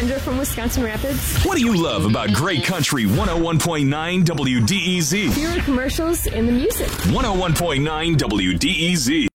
Kendra from Wisconsin Rapids. What do you love about Great Country 101.9 WDEZ? Fewer commercials and the music. 101.9 WDEZ.